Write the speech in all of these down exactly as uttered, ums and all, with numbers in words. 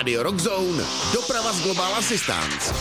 Rádio Rock Zone, doprava z Global Assistance.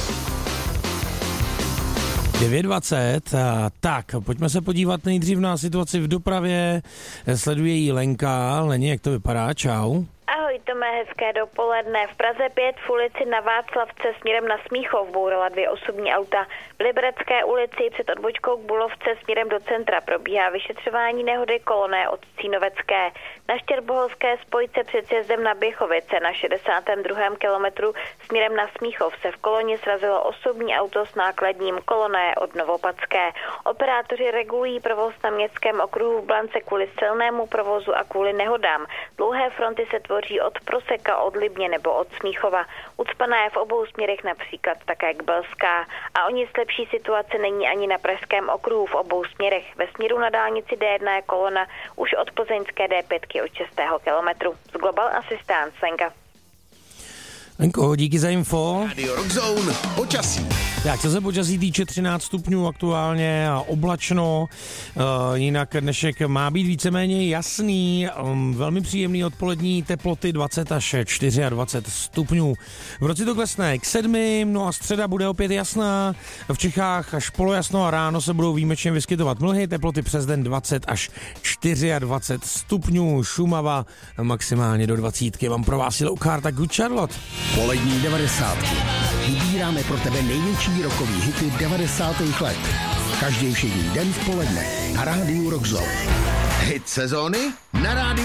devět dvacet, tak pojďme se podívat nejdřív na situaci v dopravě, sleduje ji Lenka. Leni, jak to vypadá? Čau. Ahoj Tome, hezké dopoledne. V Praze pět v ulici na Václavce směrem na Smíchov bourala dvě osobní auta. V Liberecké ulici před odbočkou k Bulovce směrem do centra probíhá vyšetřování nehody koloné od Cínovecké. Na Štěrboholské spojce před sjezdem na Běchovice na šedesátém druhém kilometru směrem na Smíchov se v koloně srazilo osobní auto s nákladním, koloné od Novopadské. Operátoři regulují provoz na městském okruhu v Blance kvůli silnému provozu a kvůli nehodám. Dlouhé fronty se tvoří od Proseka, od Libně nebo od Smíchova. Ucpaná je v obou směrech například také Kbelská. A o nic lepší situace není ani na pražském okruhu v obou směrech. Ve směru na dálnici D jedna je kolona už od plzeňské D pět od šestého kilometru. Z Global Assistance, Lenka. Lenko, díky za info. Radio Rock Zone, počasí. Tak, co se počasí týče, třináct stupňů aktuálně a oblačno, uh, jinak dnešek má být víceméně jasný, um, velmi příjemný odpolední teploty dvacet až dvacet čtyři stupňů. V noci to klesne k sedmi, no a středa bude opět jasná, v Čechách až polojasno a ráno se budou výjimečně vyskytovat mlhy, teploty přes den dvacet až dvacet čtyři stupňů, Šumava maximálně do dvacítky. Mám pro vás Low Carta Good Charlotte. Polední devadesátky. Vybíráme pro tebe největší rokový hity devadesátých let. Každý všední den v poledne na Rádiu Rock Zone. Hit sezóny na Rádiu